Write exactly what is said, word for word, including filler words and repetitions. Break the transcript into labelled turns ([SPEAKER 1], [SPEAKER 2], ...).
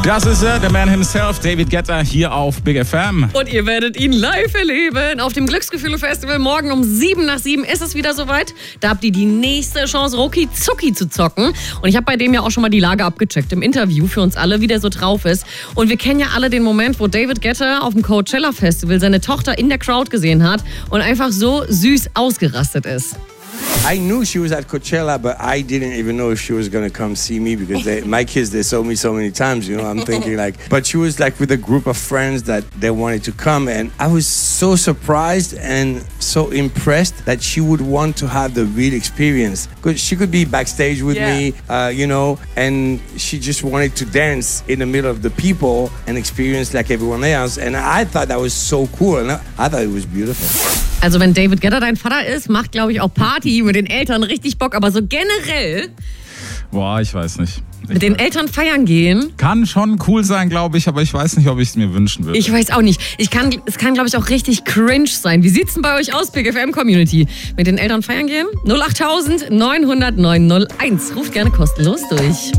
[SPEAKER 1] Das ist er, der Man himself, David Guetta, hier auf Big F M.
[SPEAKER 2] Und ihr werdet ihn live erleben. Auf dem Glücksgefühle-Festival morgen um sieben nach sieben ist es wieder soweit. Da habt ihr die nächste Chance, Rucki Zucki zu zocken. Und ich habe bei dem ja auch schon mal die Lage abgecheckt im Interview für uns alle, wie der so drauf ist. Und wir kennen ja alle den Moment, wo David Guetta auf dem Coachella-Festival seine Tochter in der Crowd gesehen hat und einfach so süß ausgerastet ist.
[SPEAKER 3] I knew she was at Coachella, but I didn't even know if she was going to come see me because they, my kids, they saw me so many times, you know, I'm thinking like, but she was like with a group of friends that they wanted to come. And I was so surprised and so impressed that she would want to have the real experience. Because she could be backstage with
[SPEAKER 2] yeah.
[SPEAKER 3] me, uh, you know, and she just wanted to dance in the middle of the people and experience like everyone else. And I thought that was so cool. And I, I thought it was beautiful.
[SPEAKER 2] Also wenn David Guetta dein Vater ist, macht, glaube ich, auch Party mit den Eltern richtig Bock. Aber so generell
[SPEAKER 1] Boah, ich weiß nicht. Ich
[SPEAKER 2] mit den Eltern feiern gehen.
[SPEAKER 1] Kann schon cool sein, glaube ich, aber ich weiß nicht, ob ich es mir wünschen würde.
[SPEAKER 2] Ich weiß auch nicht. Ich kann, es kann, glaube ich, auch richtig cringe sein. Wie sieht's denn bei euch aus, Big F M-Community? Mit den Eltern feiern gehen? null acht neun null null neun null eins. Ruft gerne kostenlos durch.